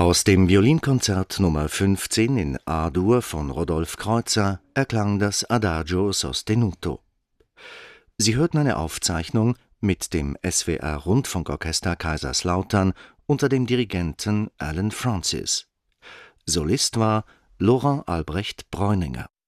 Aus dem Violinkonzert Nummer 15 in A-Dur von Rodolphe Kreutzer erklang das Adagio sostenuto. Sie hörten eine Aufzeichnung mit dem SWR Rundfunkorchester Kaiserslautern unter dem Dirigenten Allen Francis. Solist war Laurent Albrecht Breuninger.